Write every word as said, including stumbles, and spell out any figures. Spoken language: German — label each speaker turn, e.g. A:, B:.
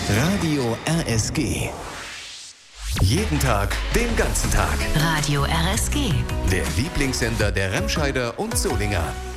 A: Radio R S G. Jeden Tag, den ganzen Tag.
B: Radio R S G.
A: Der Lieblingssender der Remscheider und Solinger.